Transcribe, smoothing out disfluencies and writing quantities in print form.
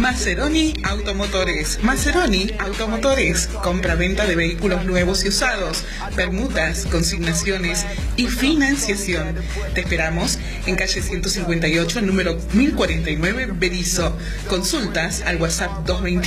Maceroni Automotores. Maceroni Automotores. Compra-venta de vehículos nuevos y usados, permutas, consignaciones y financiación. Te esperamos en calle 158, número 1049, Berisso. Consultas al WhatsApp 221